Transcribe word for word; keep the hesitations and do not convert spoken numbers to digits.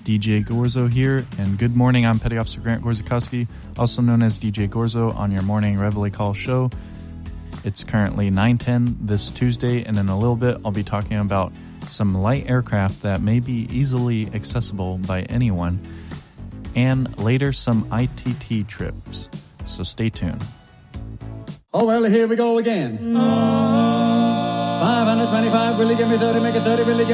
D J Gorzo here, and good morning. I'm Petty Officer Grant Gorzakowski, also known as D J Gorzo, on your morning Reveille Call show. It's currently nine ten this Tuesday, and in a little bit I'll be talking about some light aircraft that may be easily accessible by anyone, and later some I T T trips, so stay tuned. Oh, well, here we go again. five hundred twenty-five, will you give me thirty, make it thirty, will you give